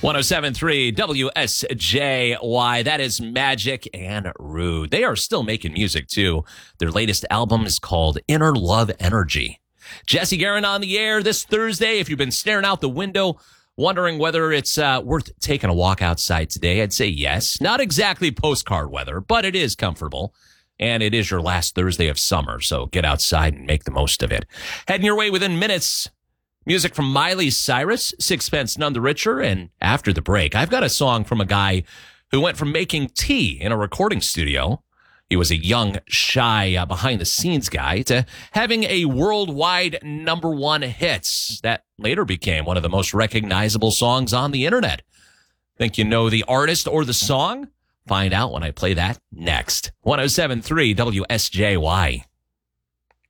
107.3 WSJY. That is Magic and Rude. They are still making music, too. Their latest album is called Inner Love Energy. Jesse Guerin on the air this Thursday. If you've been staring out the window, wondering whether it's worth taking a walk outside today, I'd say yes. Not exactly postcard weather, but it is comfortable. And it is your last Thursday of summer, so get outside and make the most of it. Heading your way within minutes. Music from Miley Cyrus, Sixpence None the Richer, and after the break, I've got a song from a guy who went from making tea in a recording studio, he was a young, shy, behind-the-scenes guy, to having a worldwide #1 hits that later became one of the most recognizable songs on the internet. Think you know the artist or the song? Find out when I play that next. 107.3 WSJY.